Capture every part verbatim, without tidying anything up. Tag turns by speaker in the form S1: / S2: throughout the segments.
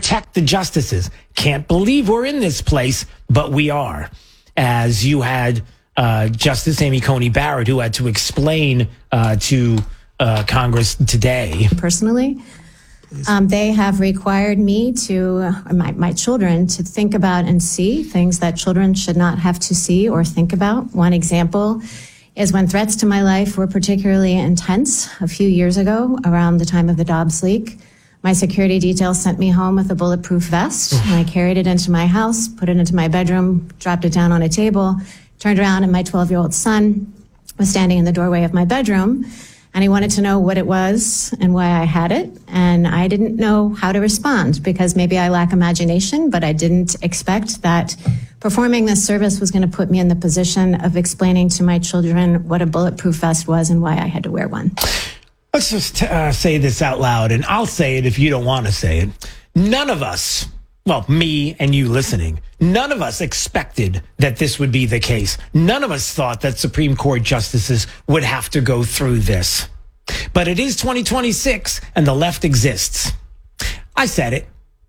S1: protect the justices. Can't believe we're in this place, but we are. As you had uh, Justice Amy Coney Barrett, who had to explain uh, to uh, Congress today.
S2: Personally, um, they have required me to, uh, my, my children, to think about and see things that children should not have to see or think about. One example is when threats to my life were particularly intense a few years ago, around the time of the Dobbs leak. My security detail sent me home with a bulletproof vest, and I carried it into my house, put it into my bedroom, dropped it down on a table, turned around, and my twelve-year-old son was standing in the doorway of my bedroom, and he wanted to know what it was and why I had it, and I didn't know how to respond because maybe I lack imagination, but I didn't expect that performing this service was going to put me in the position of explaining to my children what a bulletproof vest was and why I had to wear one.
S1: Let's just uh, say this out loud, and I'll say it if you don't want to say it. None of us, well, me and you listening, none of us expected that this would be the case. None of us thought that Supreme Court justices would have to go through this. But it is twenty twenty-six, and the left exists. I said it.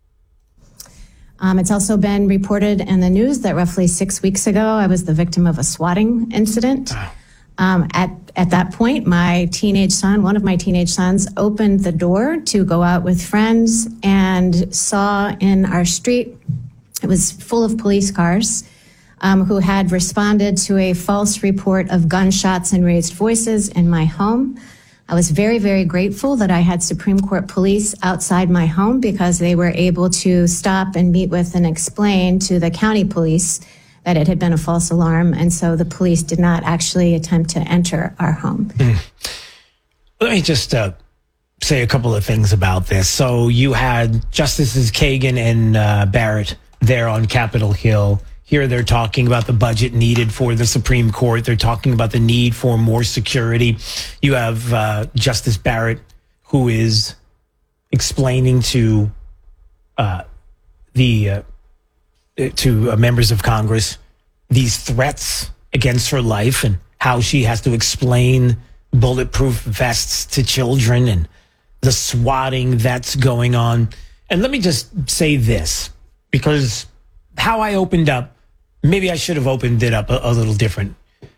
S2: Um, it's also been reported in the news that roughly six weeks ago, I was the victim of a swatting incident. Oh. Um, at, at that point, my teenage son, one of my teenage sons, opened the door to go out with friends and saw in our street, it was full of police cars, um, who had responded to a false report of gunshots and raised voices in my home. I was very, very grateful that I had Supreme Court police outside my home because they were able to stop and meet with and explain to the county police that it had been a false alarm, and so the police did not actually attempt to enter our home.
S1: Mm. Let me just uh, say a couple of things about this. So you had Justices Kagan and uh, Barrett there on Capitol Hill. Here they're talking about the budget needed for the Supreme Court. They're talking about the need for more security. You have uh, Justice Barrett, who is explaining to uh, the uh, to uh, members of Congress these threats against her life and how she has to explain bulletproof vests to children and the swatting that's going on. And let me just say this, because how I opened up, maybe I should have opened it up a, a little different.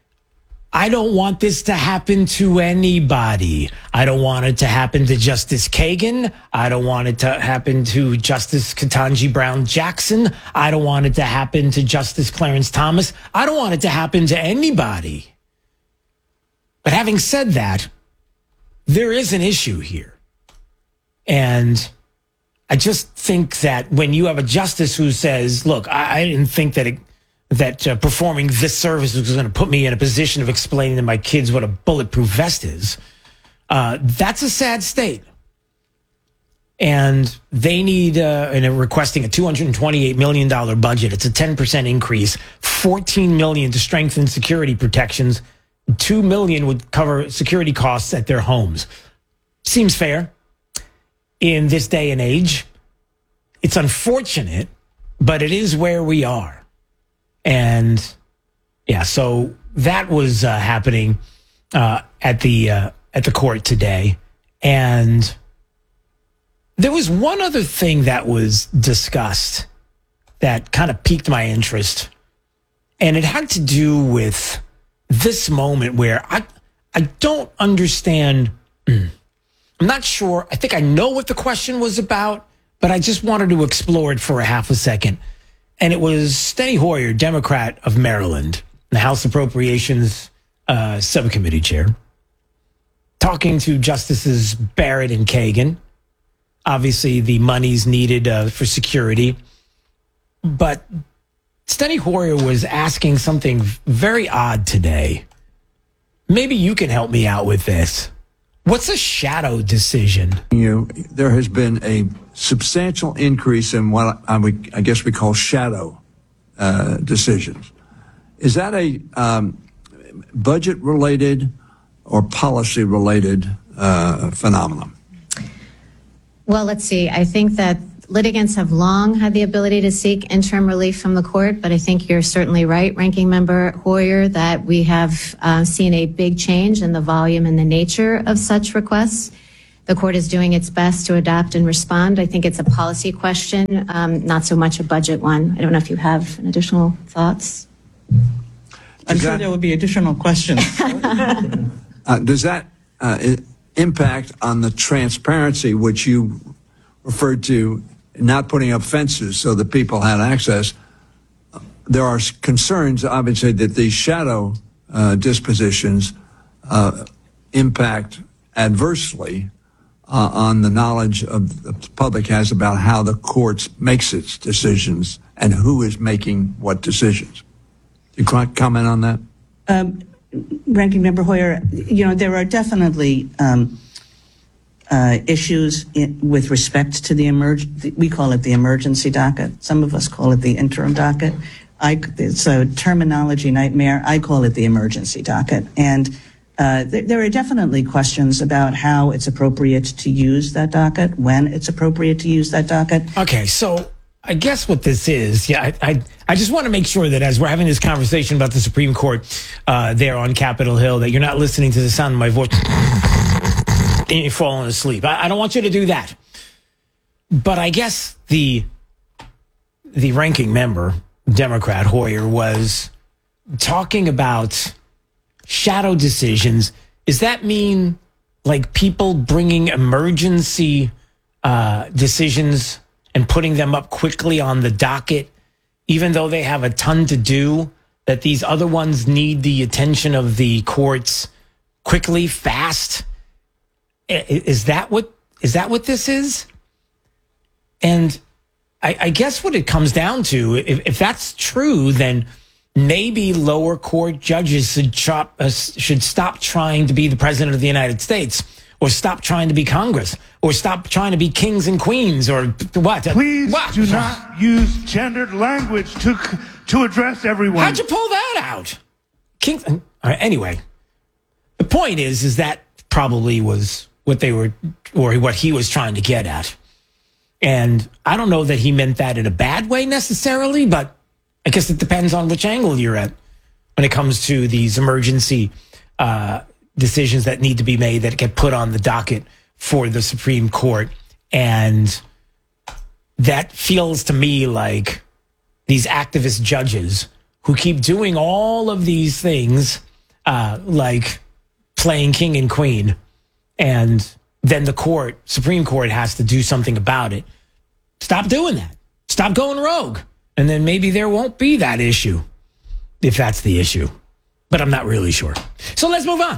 S1: I don't want this to happen to anybody. I don't want it to happen to Justice Kagan. I don't want it to happen to Justice Ketanji Brown Jackson. I don't want it to happen to Justice Clarence Thomas. I don't want it to happen to anybody. But having said that, there is an issue here. And I just think that when you have a justice who says, look, I, I didn't think that it, that uh, performing this service was going to put me in a position of explaining to my kids what a bulletproof vest is, uh, that's a sad state. And they need, uh, and they're requesting a two hundred twenty-eight million dollars budget. It's a ten percent increase, fourteen million dollars to strengthen security protections, two million dollars would cover security costs at their homes. Seems fair in this day and age. It's unfortunate, but it is where we are. And yeah, so that was uh, happening uh, at the uh, at the court today. And there was one other thing that was discussed that kind of piqued my interest. And it had to do with this moment where I I don't understand. I'm not sure. I think I know what the question was about, but I just wanted to explore it for a half a second. And it was Steny Hoyer, Democrat of Maryland, the House Appropriations uh, Subcommittee Chair, talking to Justices Barrett and Kagan. Obviously, the money's needed uh, for security. But Steny Hoyer was asking something very odd today. Maybe you can help me out with this. What's a shadow decision?
S3: You know, there has been a substantial increase in what I, would, I guess we call shadow uh, decisions. Is that a um, budget-related or policy-related uh, phenomenon?
S2: Well, let's see. I think that litigants have long had the ability to seek interim relief from the court, but I think you're certainly right, Ranking Member Hoyer, that we have uh, seen a big change in the volume and the nature of such requests. the court is doing its best to adapt and respond. I think it's a policy question, um, not so much a budget one. I don't know if you have additional thoughts.
S4: I'm sure there will be additional questions.
S3: uh, does that uh, impact on the transparency, which you referred to, not putting up fences so that people had access? There are concerns, obviously, that these shadow uh, dispositions uh, impact adversely uh, on the knowledge of the public has about how the courts makes its decisions and who is making what decisions. You can comment on that?
S4: Um, Ranking Member Hoyer, you know, there are definitely um, uh, issues in, with respect to the emerg- we call it the emergency docket. Some of us call it the interim docket. I, it's a terminology nightmare. I call it the emergency docket. And uh, th- there are definitely questions about how it's appropriate to use that docket, when it's appropriate to use that docket.
S1: Okay, so I guess what this is, yeah, I I, I just want to make sure that as we're having this conversation about the Supreme Court uh, there on Capitol Hill, that you're not listening to the sound of my voice and you're falling asleep. I, I don't want you to do that. But I guess the the ranking member, Democrat Hoyer, was talking about shadow decisions. Does that mean like people bringing emergency uh, decisions and putting them up quickly on the docket, even though they have a ton to do, that these other ones need the attention of the courts quickly, fast? Is that what is that what this is? And I, I guess what it comes down to, if, if that's true, then maybe lower court judges should, chop, uh, should stop trying to be the president of the United States, or stop trying to be Congress, or stop trying to be kings and queens, or what?
S5: Please
S1: what?
S5: do not use gendered language to to address everyone.
S1: How'd you pull that out? King. All right, anyway, the point is, is that probably was what they were, or what he was trying to get at. And I don't know that he meant that in a bad way necessarily, but I guess it depends on which angle you're at when it comes to these emergency uh, decisions that need to be made that get put on the docket for the Supreme Court. And that feels to me like these activist judges who keep doing all of these things, uh, like playing king and queen, and then the court, Supreme Court, has to do something about it. Stop doing that. Stop going rogue. And then maybe there won't be that issue, if that's the issue. But I'm not really sure. So let's move on.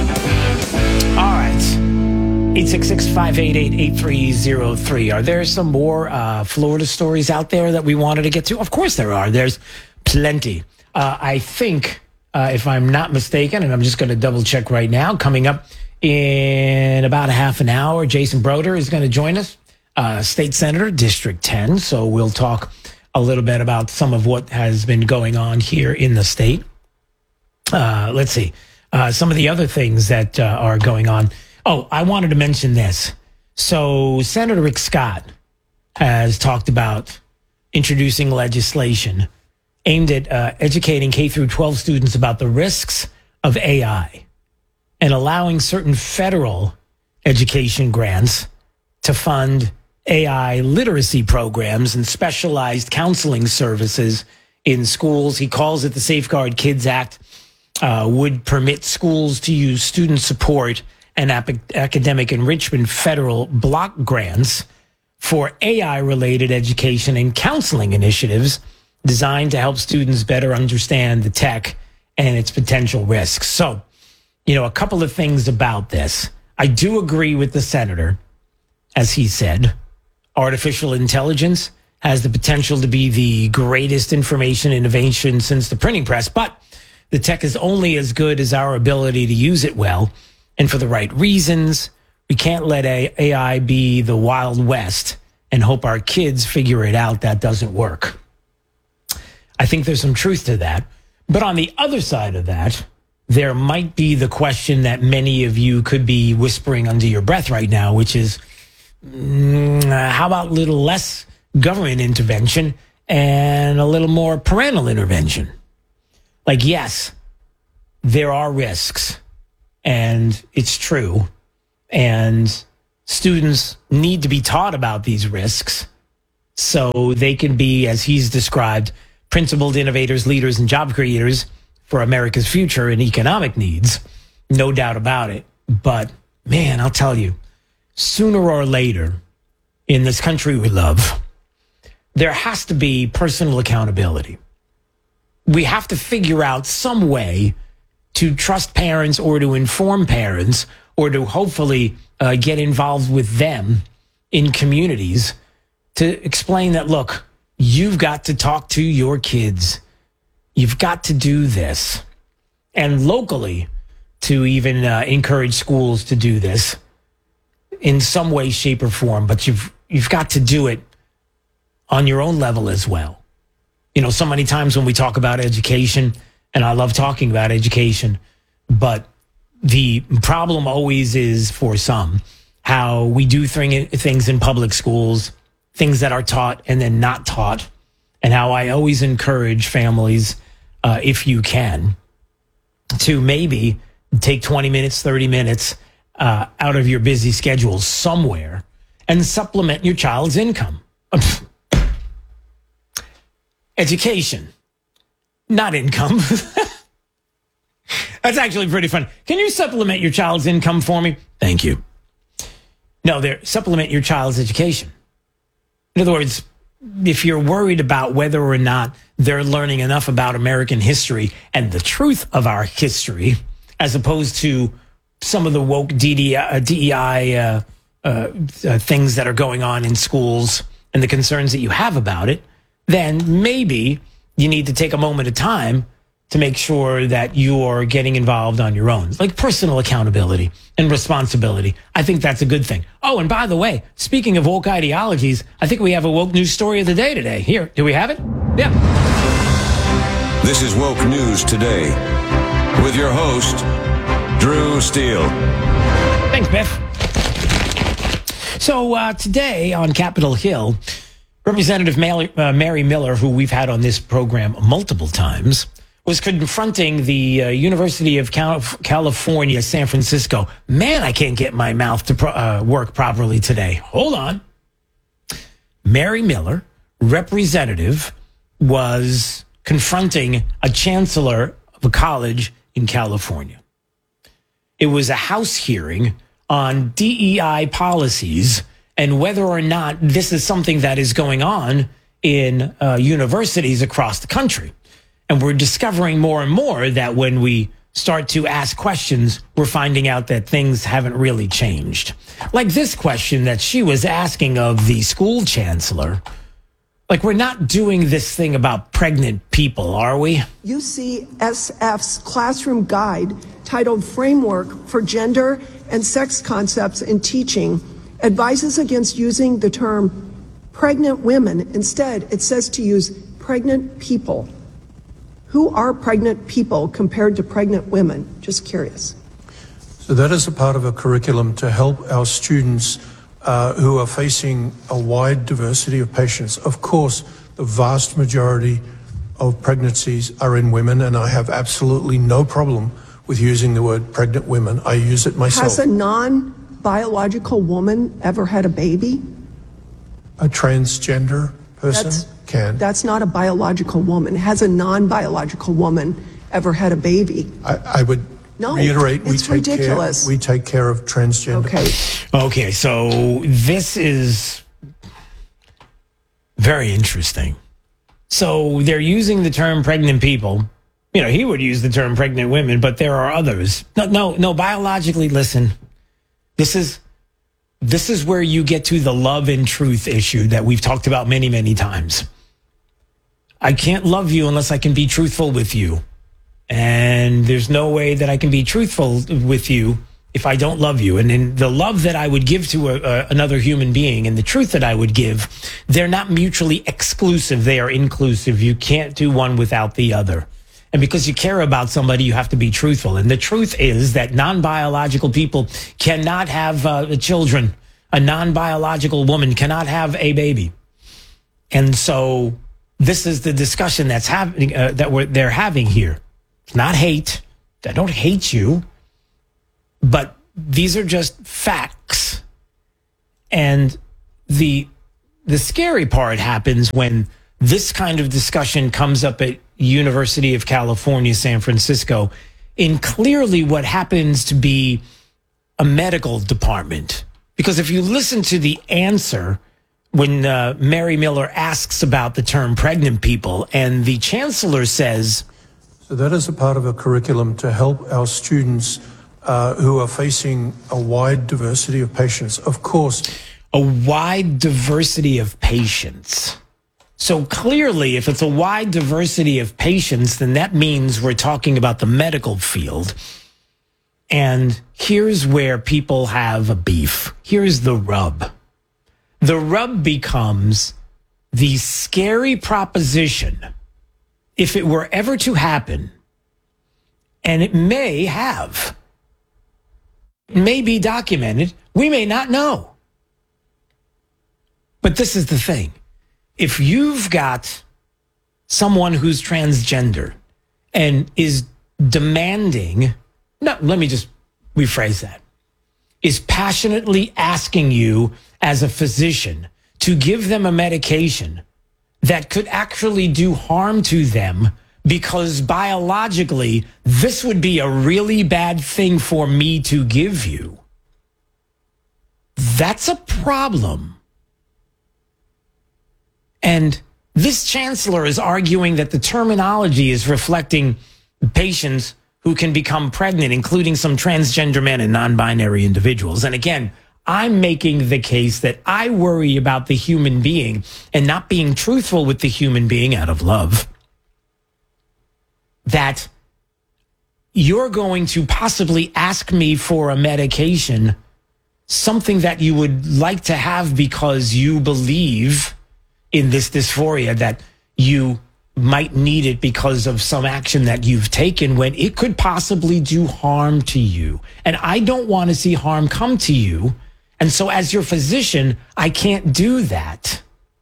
S1: All right. eight six six, five eight eight, eight three zero three. Are there some more uh, Florida stories out there that we wanted to get to? Of course there are. There's plenty. Uh, I think, uh, if I'm not mistaken, and I'm just going to double check right now, coming up in about a half an hour, Jason Broder is going to join us, uh, State Senator, District ten. So we'll talk a little bit about some of what has been going on here in the state. Uh, let's see. Uh, some of the other things that uh, are going on. Oh, I wanted to mention this. So Senator Rick Scott has talked about introducing legislation aimed at uh, educating K through twelve students about the risks of A I and allowing certain federal education grants to fund A I literacy programs and specialized counseling services in schools. He calls it the Safeguard Kids Act, uh, would permit schools to use student support and ap- academic enrichment federal block grants for A I-related education and counseling initiatives designed to help students better understand the tech and its potential risks. So, you know, a couple of things about this. I do agree with the senator, as he said. Artificial intelligence has the potential to be the greatest information innovation since the printing press, but the tech is only as good as our ability to use it well and for the right reasons. We can't let A I be the Wild West and hope our kids figure it out. That doesn't work. I think there's some truth to that. But on the other side of that, there might be the question that many of you could be whispering under your breath right now, which is, mm, how about a little less government intervention and a little more parental intervention? Like, yes, there are risks, and it's true. And students need to be taught about these risks so they can be, as he's described, principled innovators, leaders, and job creators for America's future and economic needs. No doubt about it. But, man, I'll tell you, sooner or later, in this country we love, there has to be personal accountability. We have to figure out some way to trust parents or to inform parents or to hopefully uh, get involved with them in communities to explain that, look, you've got to talk to your kids. You've got to do this. And locally, to even uh, encourage schools to do this in some way, shape, or form. But you've you've got to do it on your own level as well. You know, so many times when we talk about education, and I love talking about education, but the problem always is for some how we do thing, things in public schools, things that are taught and then not taught, and how I always encourage families, uh, if you can, to maybe take twenty minutes, thirty minutes uh, out of your busy schedule somewhere and supplement your child's income. Education, not income. That's actually pretty fun. Can you supplement your child's income for me? Thank you. No, there, supplement your child's education. In other words, if you're worried about whether or not they're learning enough about American history and the truth of our history, as opposed to some of the woke D D I, D E I uh, uh, uh, things that are going on in schools and the concerns that you have about it, then maybe you need to take a moment of time to make sure that you're getting involved on your own, like personal accountability and responsibility. I think that's a good thing. Oh, and by the way, speaking of woke ideologies, I think we have a woke news story of the day today. Here, do we have it? Yeah.
S6: This is Woke News Today with your host, Drew Steele.
S1: Thanks, Biff. So uh, today on Capitol Hill, Representative Mary, uh, Mary Miller, who we've had on this program multiple times, was confronting the uh, University of Cal- California, San Francisco. Man, I can't get my mouth to pro- uh, work properly today. Hold on. Mary Miller, representative, was confronting a chancellor of a college in California. It was a House hearing on D E I policies and whether or not this is something that is going on in uh, universities across the country. And we're discovering more and more that when we start to ask questions, we're finding out that things haven't really changed. Like this question that she was asking of the school chancellor. Like, we're not doing this thing about pregnant people, are we?
S7: U C S F's classroom guide titled Framework for Gender and Sex Concepts in Teaching advises against using the term pregnant women. Instead, it says to use pregnant people. Who are pregnant people compared to pregnant women? Just curious.
S8: So that is a part of a curriculum to help our students uh, who are facing a wide diversity of patients. Of course, the vast majority of pregnancies are in women, and I have absolutely no problem with using the word pregnant women. I use it myself.
S7: Has a non-biological woman ever had a baby?
S8: A transgender person
S7: That's,
S8: can.
S7: That's not a biological woman. Has a non-biological woman ever had a baby?
S8: I, I would
S7: No,
S8: reiterate, we
S7: it's
S8: take
S7: ridiculous.
S8: care. We take care of transgender.
S7: Okay.
S1: Okay, so this is very interesting. So they're using the term pregnant people. You know, he would use the term pregnant women, but there are others. No, no, no, biologically, listen. This is this is where you get to the love and truth issue that we've talked about many, many times. I can't love you unless I can be truthful with you. And there's no way that I can be truthful with you if I don't love you. And in the love that I would give to a, a, another human being and the truth that I would give, they're not mutually exclusive. They are inclusive. You can't do one without the other. And because you care about somebody, you have to be truthful. And the truth is that non-biological people cannot have uh, children. A non-biological woman cannot have a baby. And so this is the discussion that's happening, uh, that we're, they're having here. It's not hate. I don't hate you. But these are just facts. And the the scary part happens when this kind of discussion comes up at University of California, San Francisco, in clearly what happens to be a medical department. Because if you listen to the answer when uh, Mary Miller asks about the term pregnant people, and the chancellor says...
S8: So that is a part of a curriculum to help our students uh, who are facing a wide diversity of patients. Of course...
S1: A wide diversity of patients. So clearly, if it's a wide diversity of patients, then that means we're talking about the medical field. And here's where people have a beef. Here's the rub. The rub becomes the scary proposition, if it were ever to happen, and it may have, it may be documented, we may not know. But this is the thing. If you've got someone who's transgender and is demanding, no, let me just rephrase that, is passionately asking you as a physician to give them a medication that could actually do harm to them because biologically this would be a really bad thing for me to give you, that's a problem. And this chancellor is arguing that the terminology is reflecting patients who can become pregnant, including some transgender men and non-binary individuals. And again, I'm making the case that I worry about the human being and not being truthful with the human being out of love. That you're going to possibly ask me for a medication, something that you would like to have because you believe in this dysphoria that you might need it because of some action that you've taken, when it could possibly do harm to you. And I don't want to see harm come to you. And so as your physician, I can't do that.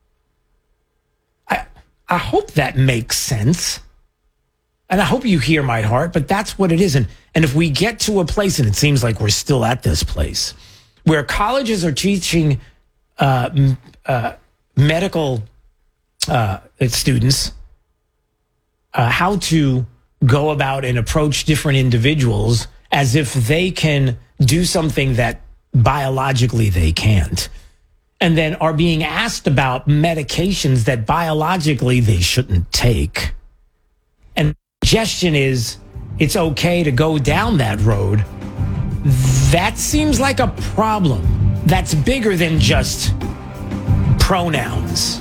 S1: I, I hope that makes sense. And I hope you hear my heart, but that's what it is. And, and if we get to a place, and it seems like we're still at this place, where colleges are teaching uh, uh, medical uh, students uh, how to go about and approach different individuals as if they can do something that biologically they can't, and then are being asked about medications that biologically they shouldn't take. And the suggestion is it's okay to go down that road. That seems like a problem that's bigger than just pronouns.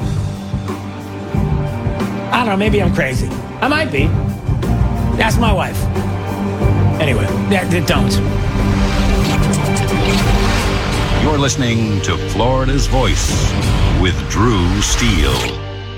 S1: I don't know, maybe I'm crazy. I might be. That's my wife. Anyway, don't.
S9: You're listening to Florida's Voice with Drew Steele.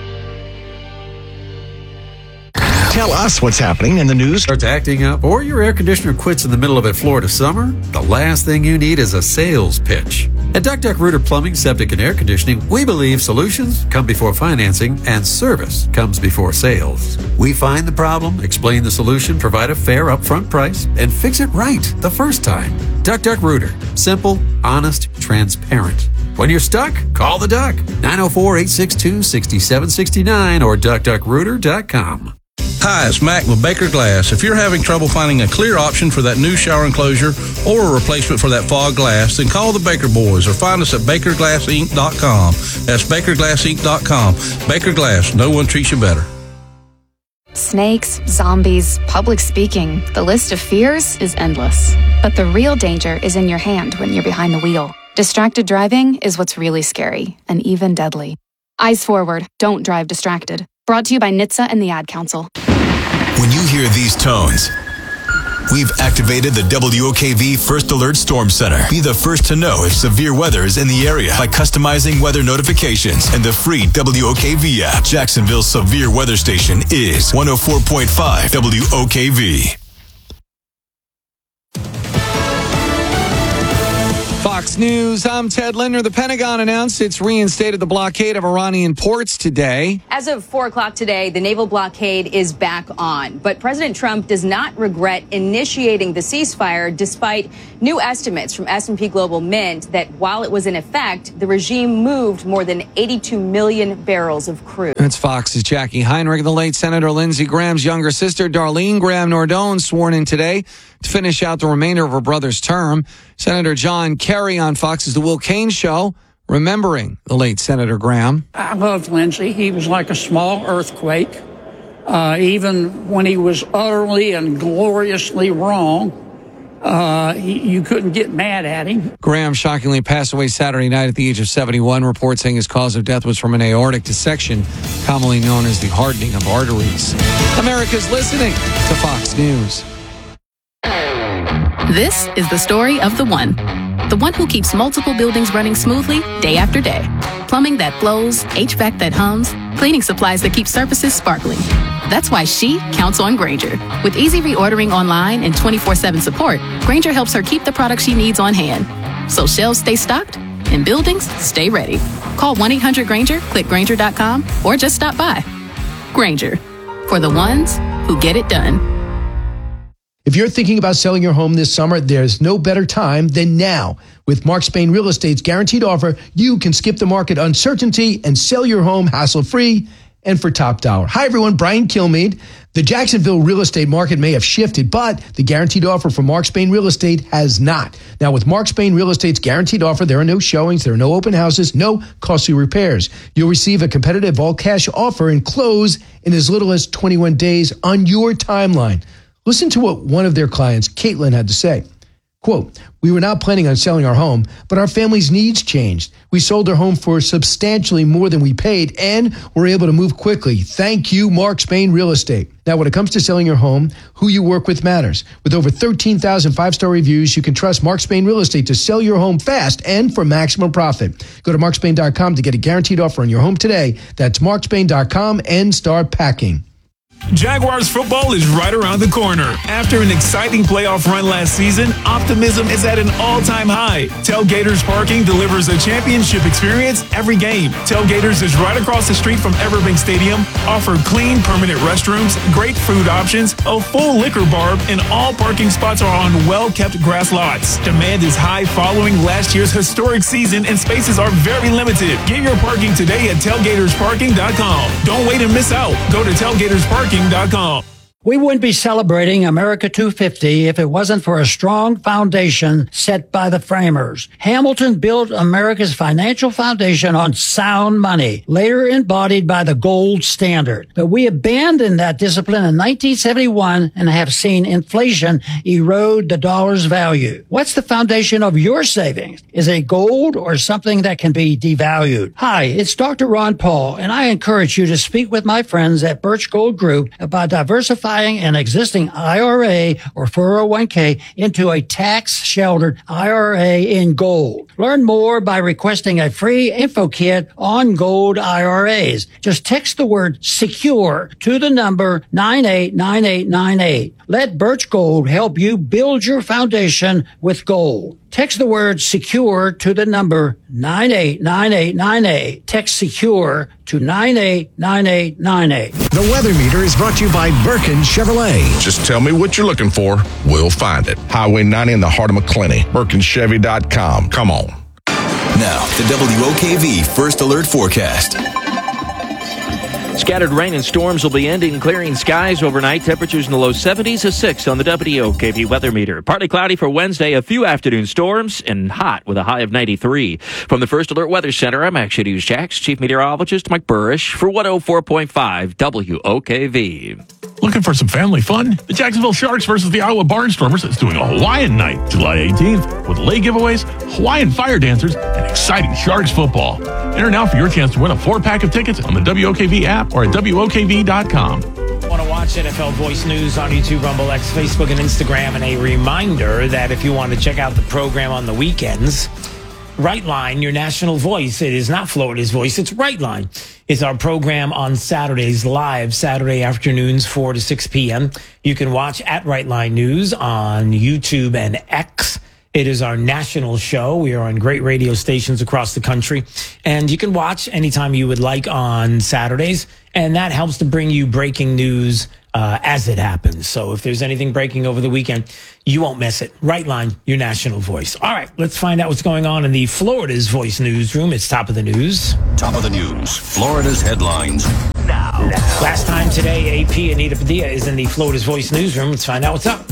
S10: Tell us what's happening in the news.
S11: Starts acting up, or your air conditioner quits in the middle of a Florida summer, the last thing you need is a sales pitch. At Duck Duck Rooter Plumbing, Septic, and Air Conditioning, we believe solutions come before financing and service comes before sales. We find the problem, explain the solution, provide a fair upfront price, and fix it right the first time. Duck Duck Rooter. Simple, honest, transparent. When you're stuck, call the Duck. nine oh four, eight six two, six seven six nine or duck duck rooter dot com.
S12: Hi, it's Mac with Baker Glass. If you're having trouble finding a clear option for that new shower enclosure or a replacement for that fog glass, then call the Baker Boys or find us at baker glass inc dot com. That's baker glass inc dot com. Baker Glass, no one treats you better.
S13: Snakes, zombies, public speaking. The list of fears is endless. But the real danger is in your hand when you're behind the wheel. Distracted driving is what's really scary and even deadly. Eyes forward, don't drive distracted. Brought to you by N H T S A and the Ad Council.
S14: When you hear these tones, we've activated the W O K V First Alert Storm Center. Be the first to know if severe weather is in the area by customizing weather notifications and the free W O K V app. Jacksonville's severe weather station is one oh four point five W O K V.
S15: Fox Fox News, I'm Ted Linder. The Pentagon announced it's reinstated the blockade of Iranian ports today.
S16: As of four o'clock today, the naval blockade is back on. But President Trump does not regret initiating the ceasefire, despite new estimates from S and P Global Mint that while it was in effect, the regime moved more than eighty-two million barrels of crude.
S15: That's Fox's Jackie Heinrich. The late Senator Lindsey Graham's younger sister, Darlene Graham Nordone, sworn in today to finish out the remainder of her brother's term. Senator John Kerry on Fox's The Will Cain Show, remembering the late Senator Graham.
S17: I loved Lindsey. He was like a small earthquake. Uh, even when he was utterly and gloriously wrong, uh, he, you couldn't get mad at him.
S15: Graham shockingly passed away Saturday night at the age of seventy-one. Reports saying his cause of death was from an aortic dissection, commonly known as the hardening of arteries. America's listening to Fox News.
S18: This is the story of the one. The one who keeps multiple buildings running smoothly day after day. Plumbing that flows, H V A C that hums, cleaning supplies that keep surfaces sparkling. That's why she counts on Grainger. With easy reordering online and twenty-four seven support, Grainger helps her keep the products she needs on hand. So shelves stay stocked and buildings stay ready. Call one eight hundred Grainger, click Grainger dot com, or just stop by. Grainger, for the ones who get it done.
S19: If you're thinking about selling your home this summer, there's no better time than now. With Mark Spain Real Estate's guaranteed offer, you can skip the market uncertainty and sell your home hassle-free and for top dollar. Hi, everyone. Brian Kilmeade. The Jacksonville real estate market may have shifted, but the guaranteed offer from Mark Spain Real Estate has not. Now, with Mark Spain Real Estate's guaranteed offer, there are no showings, there are no open houses, no costly repairs. You'll receive a competitive all-cash offer and close in as little as twenty-one days on your timeline. Listen to what one of their clients, Caitlin, had to say. Quote, "We were not planning on selling our home, but our family's needs changed. We sold our home for substantially more than we paid and were able to move quickly. Thank you, Mark Spain Real Estate." Now, when it comes to selling your home, who you work with matters. With over thirteen thousand five-star reviews, you can trust Mark Spain Real Estate to sell your home fast and for maximum profit. Go to mark spain dot com to get a guaranteed offer on your home today. That's mark spain dot com and start packing.
S20: Jaguars football is right around the corner. After an exciting playoff run last season, optimism is at an all-time high. Tailgaters Parking delivers a championship experience every game. Tailgaters is right across the street from Everbank Stadium, offer clean, permanent restrooms, great food options, a full liquor bar, and all parking spots are on well-kept grass lots. Demand is high following last year's historic season, and spaces are very limited. Get your parking today at tailgaters parking dot com. Don't wait and miss out. Go to tailgaters parking dot com.
S17: We wouldn't be celebrating America two fifty if it wasn't for a strong foundation set by the framers. Hamilton built America's financial foundation on sound money, later embodied by the gold standard. But we abandoned that discipline in nineteen seventy-one and have seen inflation erode the dollar's value. What's the foundation of your savings? Is it gold or something that can be devalued? Hi, it's Doctor Ron Paul, and I encourage you to speak with my friends at Birch Gold Group about diversifying an existing I R A or four oh one k into a tax-sheltered I R A in gold. Learn more by requesting a free info kit on gold I R As. Just text the word SECURE to the number nine eight nine eight nine eight. Let Birch Gold help you build your foundation with gold. Text the word SECURE to the number nine eight nine eight nine eight. Text SECURE to nine eight nine eight nine eight.
S10: The Weather Meter is brought to you by Birkin Chevrolet.
S21: Just tell me what you're looking for. We'll find it. Highway ninety in the heart of McClenny. Birkin Chevy dot com. Come on.
S14: Now, the W O K V First Alert Forecast.
S22: Scattered rain and storms will be ending, clearing skies overnight. Temperatures in the low seventies, a six on the W O K V weather meter. Partly cloudy for Wednesday, a few afternoon storms, and hot with a high of ninety-three. From the First Alert Weather Center, I'm Action News Jax Chief Meteorologist Mike Burrish for one oh four point five W O K V.
S23: Looking for some family fun? The Jacksonville Sharks versus the Iowa Barnstormers is doing a Hawaiian night, July eighteenth, with lay giveaways, Hawaiian fire dancers, and exciting Sharks football. Enter now for your chance to win a four-pack of tickets on the W O K V app or at W O K V dot com.
S1: Want to watch N F L Voice News on YouTube, Rumble, X, Facebook, and Instagram. And a reminder that if you want to check out the program on the weekends, Right Line, your national voice. It is not Florida's voice. It's Right Line. It's our program on Saturdays, live Saturday afternoons, four to six p.m. You can watch at Right Line News on YouTube and X. It is our national show. We are on great radio stations across the country, and you can watch anytime you would like on Saturdays, and that helps to bring you breaking news uh, as it happens. So if there's anything breaking over the weekend, you won't miss it. Right Line, your national voice. All right, let's find out what's going on in the Florida's Voice newsroom. It's top of the news.
S9: Top of the news, Florida's headlines.
S1: Now. Last time today, A P Anita Padilla is in the Florida's Voice newsroom. Let's find out what's up.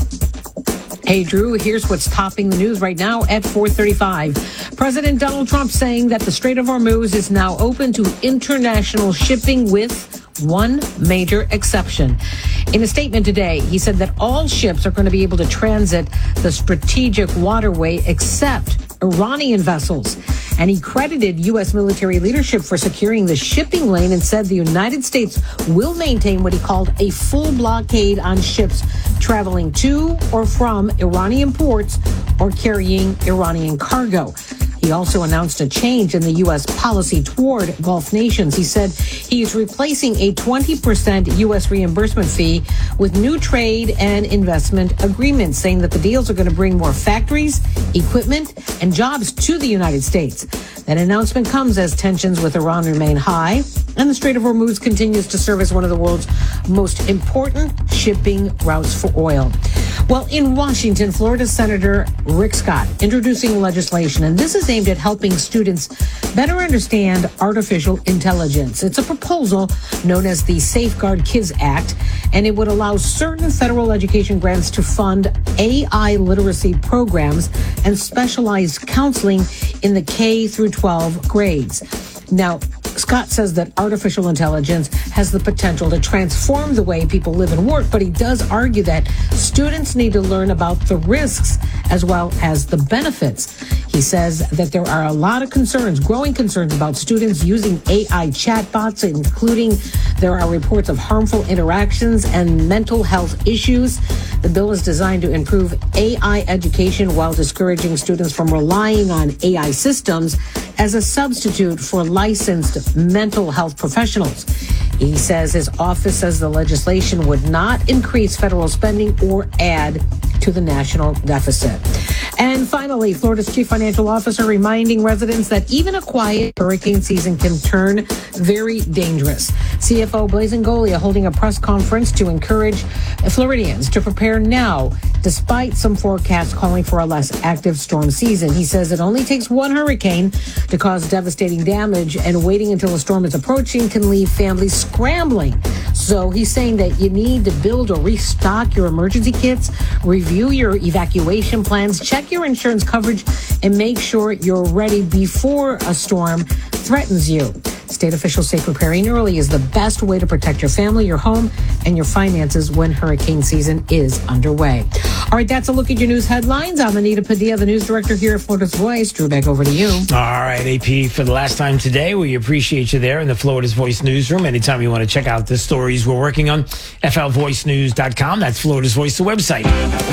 S2: Hey, Drew, here's what's topping the news right now at four thirty-five. President Donald Trump saying that the Strait of Hormuz is now open to international shipping with one major exception. In a statement today, he said that all ships are going to be able to transit the strategic waterway except Iranian vessels. And he credited U S military leadership for securing the shipping lane and said the United States will maintain what he called a full blockade on ships traveling to or from Iranian ports or carrying Iranian cargo. He also announced a change in the U S policy toward Gulf nations. He said he is replacing a twenty percent U S reimbursement fee with new trade and investment agreements, saying that the deals are going to bring more factories, equipment, and jobs to the United States. That announcement comes as tensions with Iran remain high, and the Strait of Hormuz continues to serve as one of the world's most important shipping routes for oil. Well, in Washington, Florida Senator Rick Scott introducing legislation, and this is aimed at helping students better understand artificial intelligence. It's a proposal known as the Safeguard Kids Act, and it would allow certain federal education grants to fund A I literacy programs and specialized counseling in the K through twelve grades. Now, Scott says that artificial intelligence has the potential to transform the way people live and work, but he does argue that students need to learn about the risks as well as the benefits. He says that there are a lot of concerns, growing concerns about students using A I chatbots, including there are reports of harmful interactions and mental health issues. The bill is designed to improve A I education while discouraging students from relying on A I systems as a substitute for licensed mental health professionals. He says his office says the legislation would not increase federal spending or add to the national deficit. And finally, Florida's chief financial officer reminding residents that even a quiet hurricane season can turn very dangerous. C F O Blaise Ngolia holding a press conference to encourage Floridians to prepare now, despite some forecasts calling for a less active storm season. He says it only takes one hurricane to cause devastating damage, and waiting until a storm is approaching can leave families scrambling. So he's saying that you need to build or restock your emergency kits, review your evacuation plans, check your insurance coverage, and make sure you're ready before a storm threatens you. State officials say preparing early is the best way to protect your family, your home, and your finances when hurricane season is underway. All right, that's a look at your news headlines. I'm Anita Padilla, the news director here at Florida's Voice. Drew, back over to you.
S1: All right, A P, for the last time today, we appreciate you there in the Florida's Voice newsroom. Anytime you want to check out the stories we're working on, F L voice news dot com. That's Florida's Voice, the website.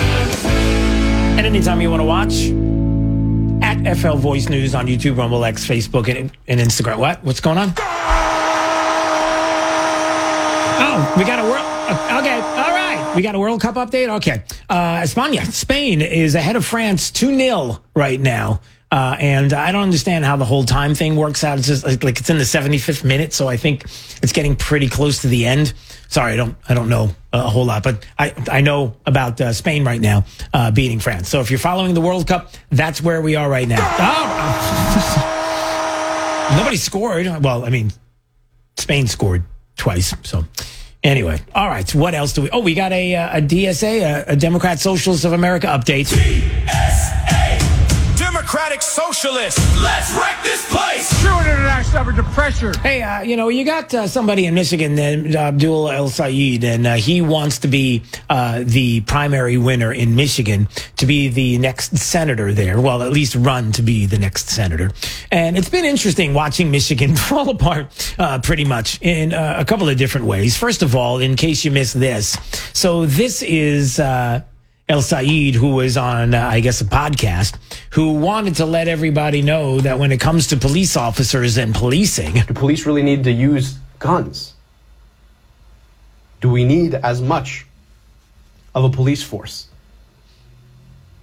S1: And anytime you want to watch, at F L Voice News on YouTube, Rumble, X, Facebook, and, and Instagram. What? What's going on? Oh, we got a world. Okay, all right. We got a World Cup update. Okay, uh, España, Spain is ahead of France two nil right now. Uh, and I don't understand how the whole time thing works out. It's just like, like it's in the seventy-fifth minute, so I think it's getting pretty close to the end. Sorry, I don't I don't know a whole lot, but I I know about uh, Spain right now uh, beating France. So if you're following the World Cup, that's where we are right now. Oh, nobody scored. Well, I mean, Spain scored twice. So anyway, all right. So what else do we? Oh, we got a a D S A, a, a Democrat Socialists of America update.
S3: D S A, Democratic Socialists. Let's wreck this place.
S1: True international under pressure. Hey, uh, you know, you got uh, somebody in Michigan, uh, Abdul El Sayed, and uh, he wants to be uh, the primary winner in Michigan to be the next senator there. Well, at least run to be the next senator. And it's been interesting watching Michigan fall apart uh, pretty much in uh, a couple of different ways. First of all, in case you missed this, so this is uh, El Sayed, who was on, uh, I guess, a podcast, who wanted to let everybody know that when it comes to police officers and policing,
S4: do police really need to use guns? Do we need as much of a police force?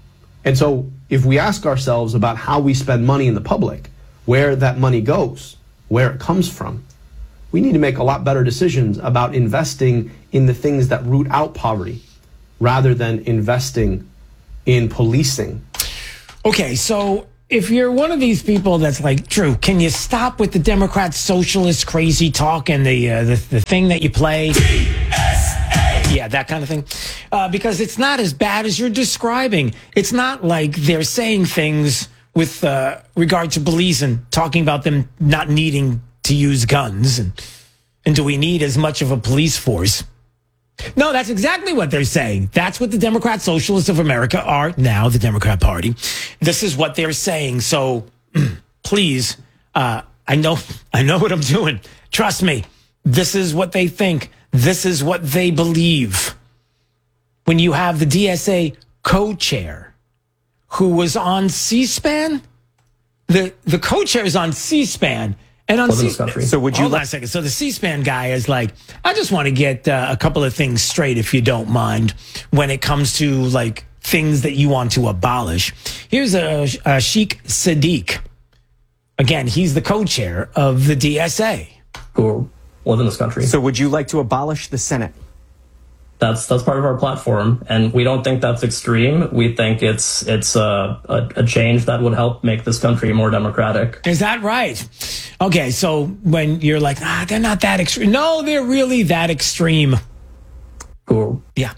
S4: And so if we ask ourselves about how we spend money in the public, where that money goes, where it comes from, we need to make a lot better decisions about investing in the things that root out poverty rather than investing in policing.
S1: Okay, so if you're one of these people that's like, Drew, can you stop with the Democrat socialist crazy talk and the uh, the, the thing that you play? D S A. Yeah, that kind of thing. Uh, because it's not as bad as you're describing. It's not like they're saying things with uh, regard to police and talking about them not needing to use guns. And, and do we need as much of a police force? No, that's exactly what they're saying. That's what the Democrat Socialists of America are now, the Democrat Party. This is what they're saying. So please, uh, I know, I know what I'm doing. Trust me. This is what they think. This is what they believe. When you have the D S A co-chair who was on C-SPAN, the, the co-chair is on C-SPAN. And on C-SPAN,
S5: so would you
S1: hold on a second. So the C-SPAN guy is like, I just want to get uh, a couple of things straight, if you don't mind, when it comes to like things that you want to abolish. Here's a, a Sheikh Sadiq. Again, he's the co-chair of the D S A.
S5: Who live in this country. So would you like to abolish the Senate? That's that's part of our platform, and we don't think that's extreme. We think it's it's a, a, a change that would help make this country more democratic.
S1: Is that right? Okay, so when you're like, ah, they're not that extreme. No, they're really that extreme.
S5: Cool.
S1: Yeah.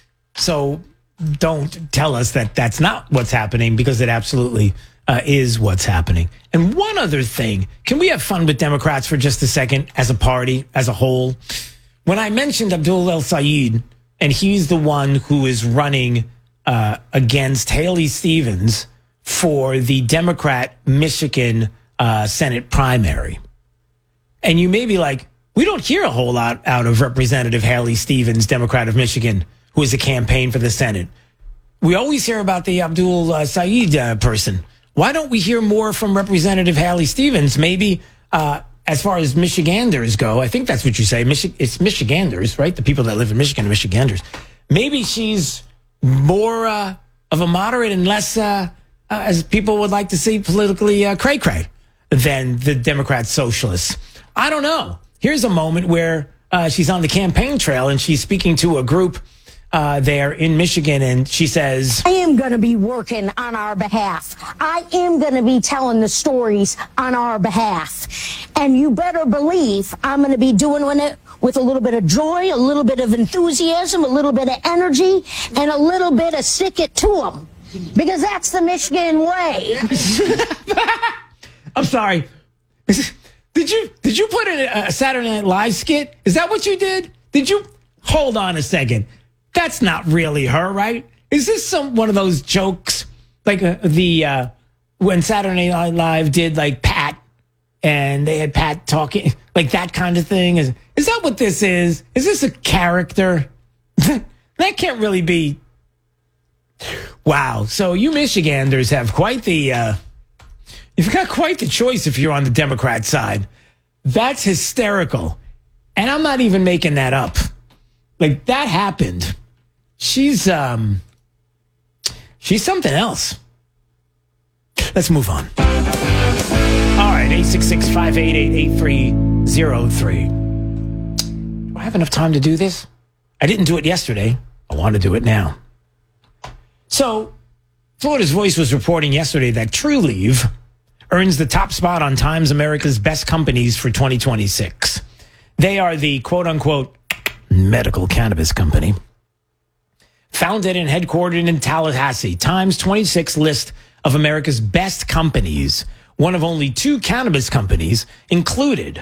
S1: So don't tell us that that's not what's happening, because it absolutely uh, is what's happening. And one other thing, can we have fun with Democrats for just a second as a party, as a whole? When I mentioned Abdul El-Sayed, and he's the one who is running uh, against Haley Stevens for the Democrat Michigan uh, Senate primary. And you may be like, we don't hear a whole lot out of Representative Haley Stevens, Democrat of Michigan, who is a campaign for the Senate. We always hear about the Abdul uh, Sayed uh, person. Why don't we hear more from Representative Haley Stevens? Maybe uh, as far as Michiganders go, I think that's what you say. Michi- it's Michiganders, right? The people that live in Michigan are Michiganders. Maybe she's more uh, of a moderate and less, uh, uh, as people would like to see, politically uh, cray-cray than the Democrat socialists. I don't know. Here's a moment where uh, she's on the campaign trail and she's speaking to a group uh, there in Michigan, and she says,
S6: I am going to be working on our behalf. I am going to be telling the stories on our behalf. And you better believe I'm going to be doing it with a little bit of joy, a little bit of enthusiasm, a little bit of energy, and a little bit of stick it to them. Because that's the Michigan way.
S1: I'm sorry. Did you did you put in a Saturday Night Live skit? Is that what you did? Did you? Hold on a second. That's not really her, right? Is this some one of those jokes like uh, the uh, when Saturday Night Live did like Pat, and they had Pat talking like that kind of thing? Is is that what this is? Is this a character? That can't really be. Wow. So you Michiganders have quite the. Uh, You've got quite the choice if you're on the Democrat side. That's hysterical. And I'm not even making that up. Like, that happened. She's, um, she's something else. Let's move on. All right, eight six six, five eight eight, eight three zero three. Do I have enough time to do this? I didn't do it yesterday. I want to do it now. So, Florida's Voice was reporting yesterday that Trulieve earns the top spot on Time's America's Best Companies for twenty twenty-six. They are the quote-unquote medical cannabis company. Founded and headquartered in Tallahassee, Time's twenty-six list of America's best companies, one of only two cannabis companies included.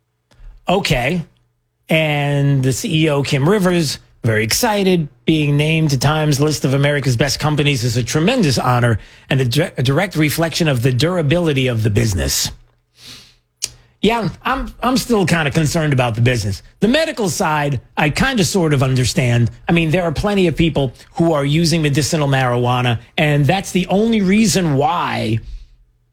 S1: Okay. And the C E O, Kim Rivers, very excited. Being named to Time's list of America's best companies is a tremendous honor and a, di- a direct reflection of the durability of the business. Yeah, I'm I'm still kind of concerned about the business. The medical side, I kind of sort of understand. I mean, there are plenty of people who are using medicinal marijuana, and that's the only reason why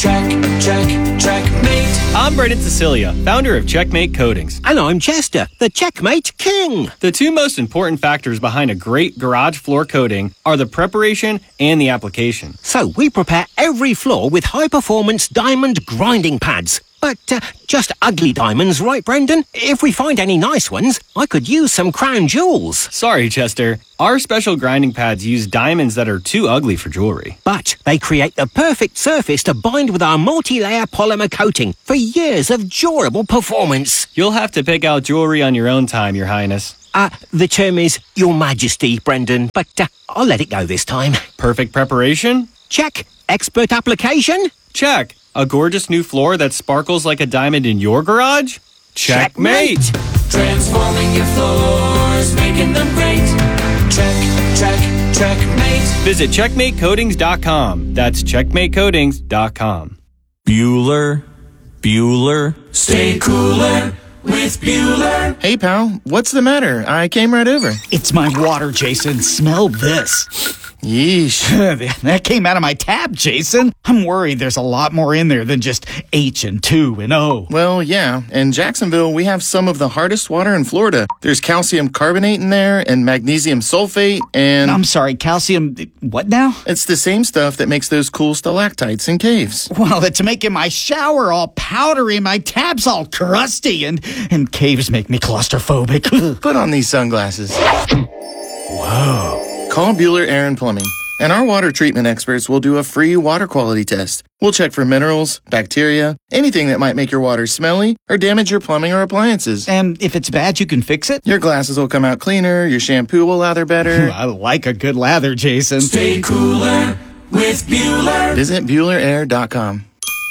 S7: check, check, checkmate. I'm Brendan Cecilia, founder of Checkmate Coatings.
S11: And I'm Chester, the Checkmate King.
S7: The two most important factors behind a great garage floor coating are the preparation and the application.
S11: So we prepare every floor with high-performance diamond grinding pads. But uh, just ugly diamonds, right, Brendan? If we find any nice ones, I could use some crown jewels.
S7: Sorry, Chester. Our special grinding pads use diamonds that are too ugly for jewelry.
S11: But they create the perfect surface to bind with our multi-layer polymer coating for years of durable performance.
S7: You'll have to pick out jewelry on your own time, Your Highness.
S11: Uh, the term is Your Majesty, Brendan, but uh, I'll let it go this time.
S7: Perfect preparation?
S11: Check. Expert application?
S7: Check. A gorgeous new floor that sparkles like a diamond in your garage? Checkmate! Transforming your floors, making them great. Check, check, checkmate. Visit checkmate coatings dot com. That's checkmate coatings dot com.
S12: Bueller, Bueller.
S7: Stay cooler with Bueller.
S24: Hey, pal, what's the matter? I came right over.
S25: It's my water, Jason. Smell this.
S24: Yeesh.
S25: That came out of my tap, Jason. I'm worried there's a lot more in there than just H and two and O.
S24: Well, yeah. In Jacksonville, we have some of the hardest water in Florida. There's calcium carbonate in there and magnesium sulfate and...
S25: I'm sorry, calcium... what now?
S24: It's the same stuff that makes those cool stalactites in caves.
S25: Well, it's making my shower all powdery, my tap's all crusty, and, and caves make me claustrophobic.
S24: Put on these sunglasses.
S25: Whoa.
S24: Call Bueller Air and Plumbing, and our water treatment experts will do a free water quality test. We'll check for minerals, bacteria, anything that might make your water smelly or damage your plumbing or appliances.
S25: And if it's bad, you can fix it?
S24: Your glasses will come out cleaner, your shampoo will lather better.
S25: I like a good lather, Jason.
S7: Stay cooler with Bueller.
S24: Visit Bueller Air dot com.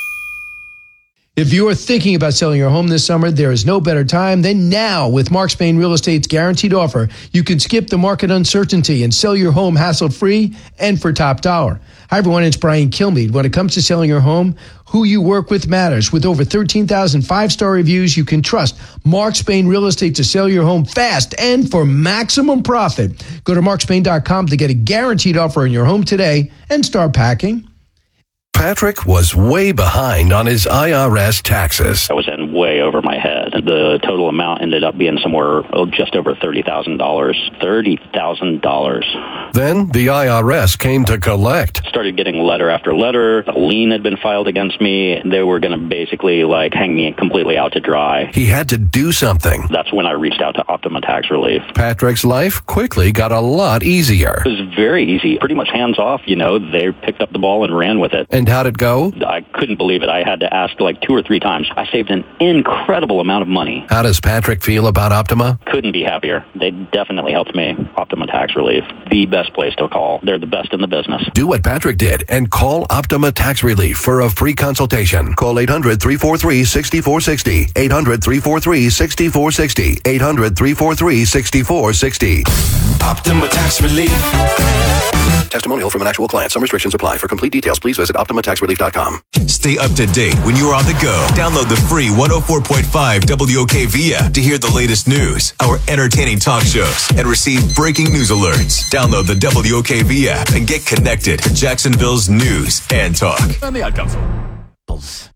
S19: If you're thinking about selling your home this summer, there is no better time than now. With Mark Spain Real Estate's guaranteed offer, you can skip the market uncertainty and sell your home hassle-free and for top dollar. Hi, everyone. It's Brian Kilmeade. When it comes to selling your home, who you work with matters. With over thirteen thousand five-star reviews, you can trust Mark Spain Real Estate to sell your home fast and for maximum profit. Go to mark spain dot com to get a guaranteed offer on your home today and start packing.
S10: Patrick was way behind on his I R S taxes.
S26: I was in way over my head. The total amount ended up being somewhere oh, just over thirty thousand dollars. thirty thousand dollars.
S10: Then the I R S came to collect.
S26: Started getting letter after letter. A lien had been filed against me. They were going to basically like hang me completely out to dry.
S10: He had to do something.
S26: That's when I reached out to Optima Tax Relief.
S10: Patrick's life quickly got a lot easier.
S26: It was very easy. Pretty much hands off, you know. They picked up the ball and ran with it.
S10: And how'd it go?
S26: I couldn't believe it. I had to ask like two or three times. I saved an incredible amount of money.
S10: How does Patrick feel about Optima?
S26: Couldn't be happier. They definitely helped me. Optima Tax Relief, the best place to call. They're the best in the business.
S10: Do what Patrick did and call Optima Tax Relief for a free consultation. Call eight hundred, three four three, six four six zero. eight hundred, three four three, six four six zero. eight hundred, three four three, six four six zero.
S3: Optima Tax Relief.
S10: Testimonial from an actual client. Some restrictions apply. For complete details, please visit optima tax relief dot com.
S14: Stay up to date when you're on the go. Download the free one oh four point five W O K V app to hear the latest news, our entertaining talk shows, and receive breaking news alerts. Download the W O K V app and get connected to Jacksonville's news and talk.
S1: And the outcomes.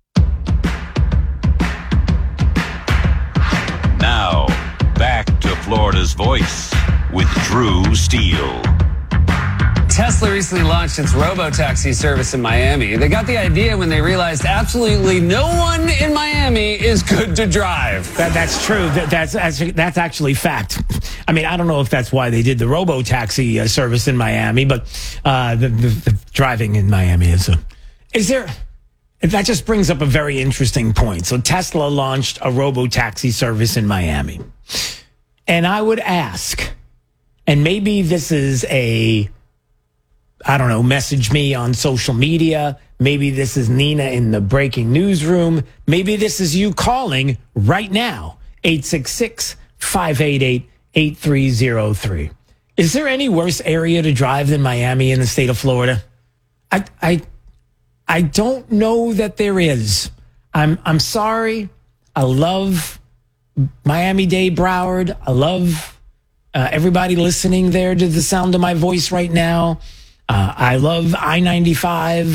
S9: Now, back to Florida's Voice with Drew Steele.
S27: Tesla recently launched its robo-taxi service in Miami. They got the idea when they realized absolutely no one in Miami is good to drive.
S1: That, that's true. That, that's actually, that's actually fact. I mean, I don't know if that's why they did the robo-taxi uh, service in Miami, but uh, the, the, the driving in Miami is a... Is there... That just brings up a very interesting point. So Tesla launched a robo-taxi service in Miami. And I would ask, and maybe this is a... I don't know, message me on social media. Maybe this is Nina in the breaking newsroom. Maybe this is you calling right now, eight six six, five eight eight, eight three zero three. Is there any worse area to drive than Miami in the state of Florida? I I I don't know that there is. I'm I'm sorry. I love Miami-Dade Broward. I love uh, everybody listening there to the sound of my voice right now. Uh, I love I ninety-five.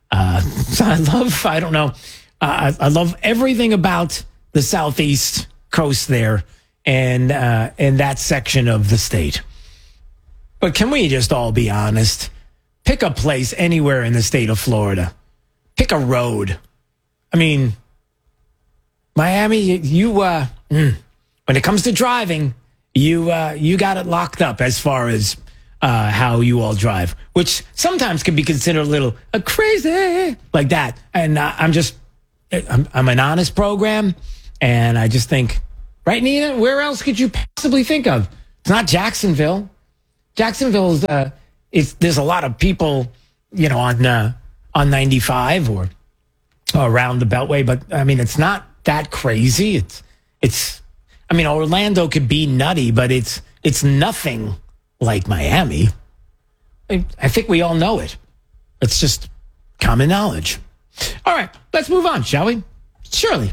S1: Uh, so I love, I don't know, uh, I, I love everything about the southeast coast there and uh, and that section of the state. But can we just all be honest? Pick a place anywhere in the state of Florida. Pick a road. I mean, Miami, you, uh, when it comes to driving, you uh, you got it locked up as far as uh, how you all drive, which sometimes can be considered a little uh, crazy like that. And uh, I'm just, I'm, I'm an honest program, and I just think, right, Nina, where else could you possibly think of? It's not Jacksonville. Jacksonville's, uh, it's, there's a lot of people, you know, on uh, on ninety-five or around the Beltway, but I mean, it's not that crazy. It's, it's, I mean, Orlando could be nutty, but it's, it's nothing like Miami. I, I think we all know it. It's just common knowledge. All right, let's move on, shall we? Surely.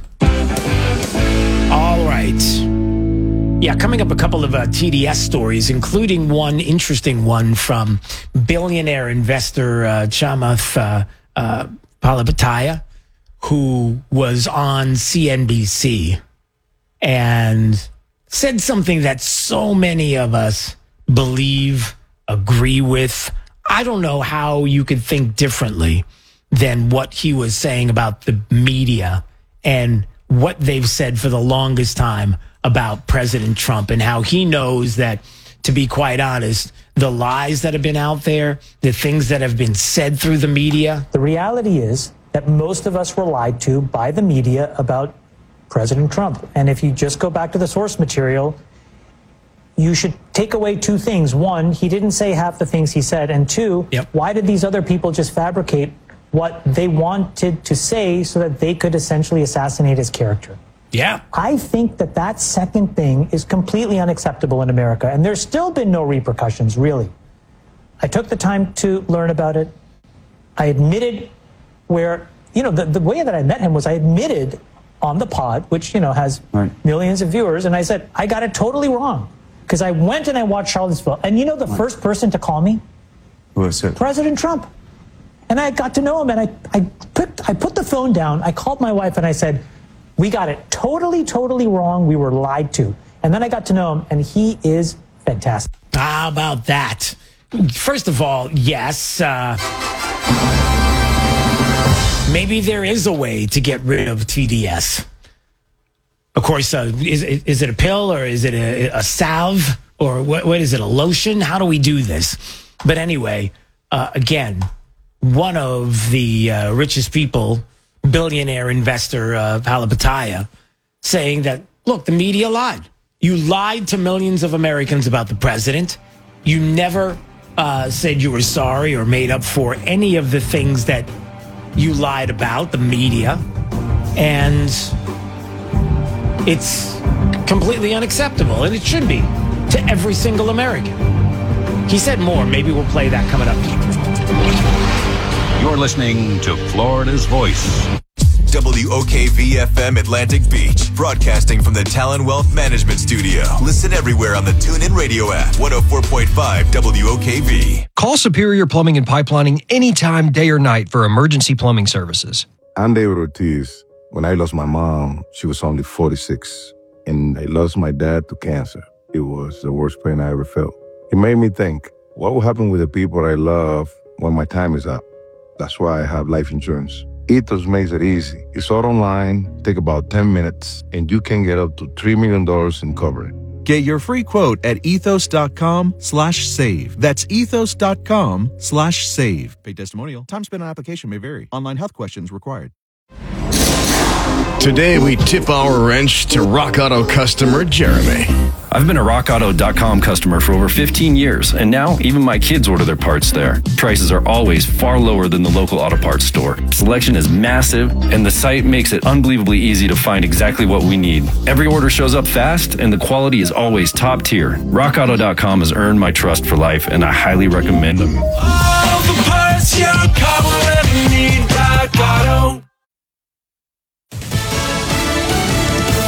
S1: All right. Yeah, coming up, a couple of uh, T D S stories, including one interesting one from billionaire investor uh, Chamath uh, uh, Palihapitiya, who was on C N B C and said something that so many of us believe, agree with. I don't know how you could think differently than what he was saying about the media and what they've said for the longest time about President Trump, and how he knows that, to be quite honest, the lies that have been out there, the things that have been said through the media.
S13: The reality is that most of us were lied to by the media about President Trump. And if you just go back to the source material, you should take away two things. One, he didn't say half the things he said. And two, yep. Why did these other people just fabricate what they wanted to say so that they could essentially assassinate his character?
S1: Yeah.
S13: I think that that second thing is completely unacceptable in America, and there's still been no repercussions, really. I took the time to learn about it. I admitted where, you know, the, the way that I met him was I admitted on the pod, which, you know, has right. millions of viewers, and I said, I got it totally wrong. Because I went and I watched Charlottesville, and you know the right. first person to call me?
S12: Who was it?
S13: President Trump. And I got to know him, and I, I, put, I put the phone down, I called my wife, and I said, we got it totally, totally wrong. We were lied to. And then I got to know him, and he is fantastic.
S1: How about that? First of all, yes, uh, maybe there is a way to get rid of T D S. Of course, uh, is, is it a pill, or is it a, a salve, or what, what is it, a lotion? How do we do this? But anyway, uh, again, one of the uh, richest people, billionaire investor uh, Palihapitiya, saying that, look, the media lied. You lied to millions of Americans about the president. You never uh, said you were sorry or made up for any of the things that you lied about, the media. And it's completely unacceptable, and it should be, to every single American. He said more. Maybe we'll play that coming up.
S9: You're listening to Florida's Voice.
S14: W O K V F M Atlantic Beach, broadcasting from the Talon Wealth Management Studio. Listen everywhere on the TuneIn Radio app. one oh four point five W O K V.
S15: Call Superior Plumbing and Pipelining anytime, day or night, for emergency plumbing services.
S16: I'm David Ortiz. When I lost my mom, she was only forty-six, and I lost my dad to cancer. It was the worst pain I ever felt. It made me think, what will happen with the people I love when my time is up? That's why I have life insurance. Ethos makes it easy. It's all online, take about ten minutes, and you can get up to three million dollars in coverage.
S17: Get your free quote at ethos.com slash save. That's ethos.com slash save. Paid testimonial. Time spent on application may vary. Online health questions required.
S18: Today, we tip our wrench to Rock Auto customer Jeremy.
S20: I've been a rock auto dot com customer for over fifteen years, and now even my kids order their parts there. Prices are always far lower than the local auto parts store. Selection is massive, and the site makes it unbelievably easy to find exactly what we need. Every order shows up fast, and the quality is always top tier. rock auto dot com has earned my trust for life, and I highly recommend them.
S3: All the parts your car will ever need, Rock Auto.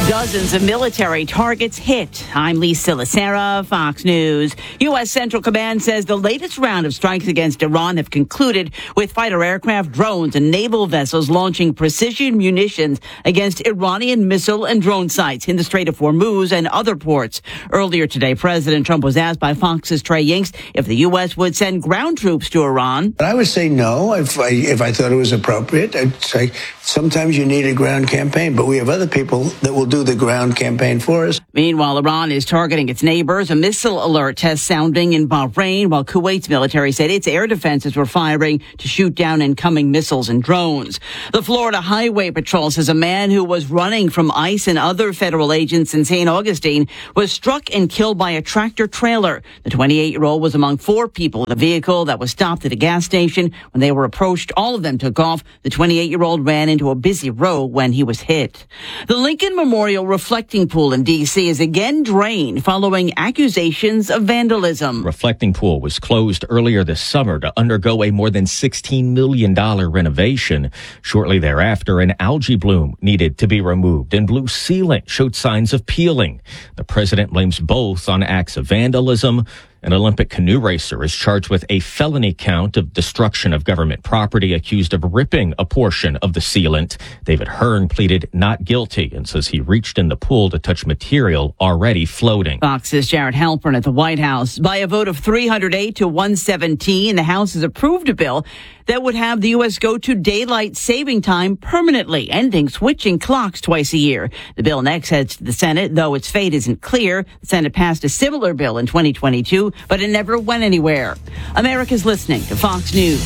S2: Dozens of military targets hit. I'm Lisa Lacera, Fox News. U S. Central Command says the latest round of strikes against Iran have concluded with fighter aircraft, drones, and naval vessels launching precision munitions against Iranian missile and drone sites in the Strait of Hormuz and other ports. Earlier today, President Trump was asked by Fox's Trey Yingst if the U S would send ground troops to Iran.
S4: I would say no if I, if I thought it was appropriate. I'd say sometimes you need a ground campaign, but we have other people that will do the ground campaign for us.
S2: Meanwhile, Iran is targeting its neighbors. A missile alert test sounding in Bahrain, while Kuwait's military said its air defenses were firing to shoot down incoming missiles and drones. The Florida Highway Patrol says a man who was running from ICE and other federal agents in Saint Augustine was struck and killed by a tractor trailer. The twenty-eight-year-old was among four people in a vehicle that was stopped at a gas station. When they were approached, all of them took off. The twenty-eight-year-old ran into a busy road when he was hit. The Lincoln Memorial Reflecting Pool in D C is again drained following accusations of vandalism.
S5: Reflecting Pool was closed earlier this summer to undergo a more than sixteen million dollars renovation. Shortly thereafter, an algae bloom needed to be removed and blue sealant showed signs of peeling. The president blames both on acts of vandalism. An Olympic canoe racer is charged with a felony count of destruction of government property, accused of ripping a portion of the sealant. David Hearn pleaded not guilty and says he reached in the pool to touch material already floating.
S2: Fox's Jared Halpern at the White House. By a vote of three hundred eight to one seventeen, the House has approved a bill that would have the U S go to daylight saving time permanently, ending switching clocks twice a year. The bill next heads to the Senate, though its fate isn't clear. The Senate passed a similar bill in twenty twenty-two, but it never went anywhere. America's listening to Fox News.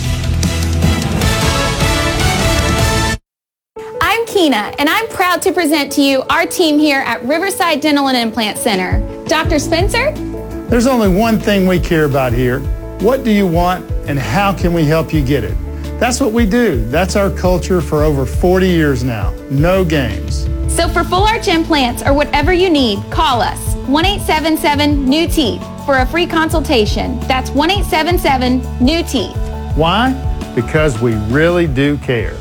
S6: I'm Keena, and I'm proud to present to you our team here at Riverside Dental and Implant Center. Doctor Spencer?
S21: There's only one thing we care about here. What do you want, and how can we help you get it? That's what we do. That's our culture for over forty years now. No games.
S6: So for full arch implants or whatever you need, call us. one eight seven seven new teeth for a free consultation. That's one eight seven seven new teeth.
S21: Why? Because we really do care.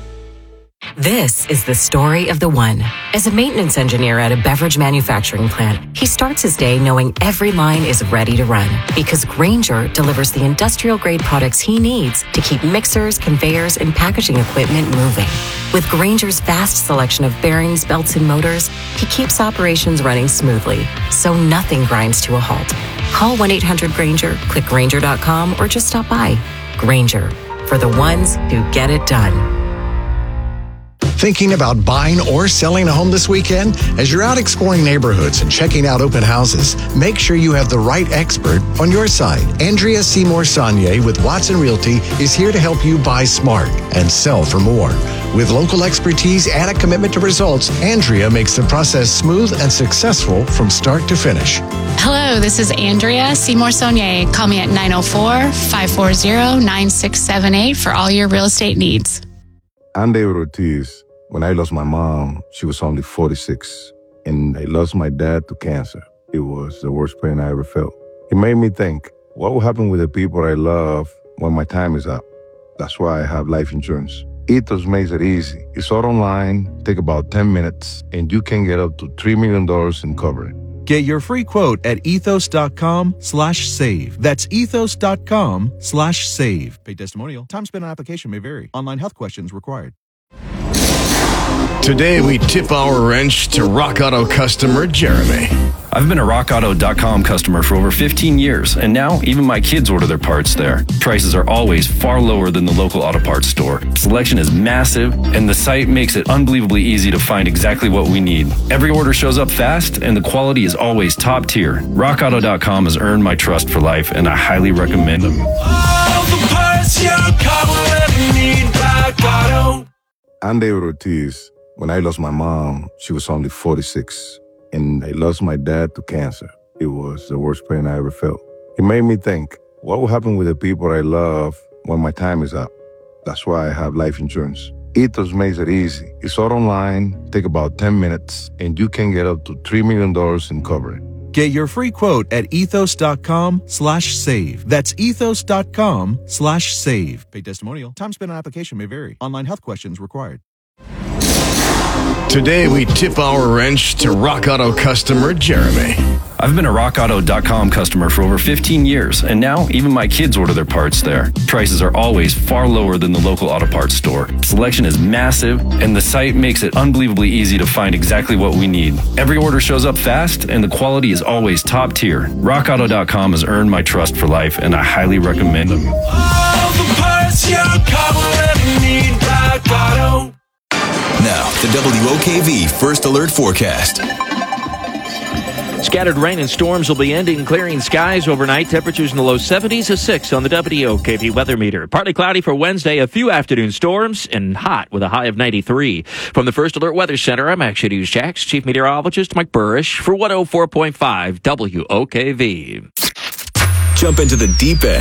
S22: This is the story of the one. As a maintenance engineer at a beverage manufacturing plant, he starts his day knowing every line is ready to run because Grainger delivers the industrial-grade products he needs to keep mixers, conveyors, and packaging equipment moving. With Grainger's vast selection of bearings, belts, and motors, he keeps operations running smoothly, so nothing grinds to a halt. Call one eight hundred Grainger, click Grainger dot com, or just stop by. Grainger, for the ones who get it done.
S23: Thinking about buying or selling a home this weekend? As you're out exploring neighborhoods and checking out open houses, make sure you have the right expert on your side. Andrea Seymour Saunier with Watson Realty is here to help you buy smart and sell for more. With local expertise and a commitment to results, Andrea makes the process smooth and successful from start to finish.
S28: Hello, this is Andrea Seymour Saunier. Call me at nine oh four, five four zero, nine six seven eight for all your real estate needs.
S16: I'm David Ortiz. When I lost my mom, she was only forty-six, and I lost my dad to cancer. It was the worst pain I ever felt. It made me think, what will happen with the people I love when my time is up? That's why I have life insurance. Ethos makes it easy. It's all online, take about ten minutes, and you can get up to three million dollars in coverage.
S17: Get your free quote at ethos.com slash save. That's ethos.com slash save. Paid testimonial. Time spent on application may vary. Online health questions required.
S18: Today, we tip our wrench to Rock Auto customer Jeremy.
S20: I've been a rock auto dot com customer for over fifteen years, and now even my kids order their parts there. Prices are always far lower than the local auto parts store. Selection is massive, and the site makes it unbelievably easy to find exactly what we need. Every order shows up fast, and the quality is always top tier. rock auto dot com has earned my trust for life, and I highly recommend them.
S3: All the parts your car will ever need, Rock Auto.
S16: I'm David Ortiz. When I lost my mom, she was only forty-six, and I lost my dad to cancer. It was the worst pain I ever felt. It made me think, what will happen with the people I love when my time is up? That's why I have life insurance. Ethos makes it easy. It's all online, take about ten minutes, and you can get up to three million dollars in coverage.
S17: Get your free quote at ethos.com slash save. That's ethos.com slash save. Paid testimonial. Time spent on application may vary. Online health questions required.
S18: Today, we tip our wrench to Rock Auto customer Jeremy.
S20: I've been a rock auto dot com customer for over fifteen years, and now even my kids order their parts there. Prices are always far lower than the local auto parts store. Selection is massive, and the site makes it unbelievably easy to find exactly what we need. Every order shows up fast, and the quality is always top tier. rock auto dot com has earned my trust for life, and I highly recommend them.
S3: All the parts your car will ever need, Rock Auto.
S14: Now, the W O K V First Alert Forecast.
S7: Scattered rain and storms will be ending, clearing skies overnight. Temperatures in the low seventies, a six on the W O K V weather meter. Partly cloudy for Wednesday, a few afternoon storms, and hot with a high of ninety-three. From the First Alert Weather Center, I'm Action News Jax Chief Meteorologist Mike Burrish for one oh four point five W O K V.
S14: Jump into the deep end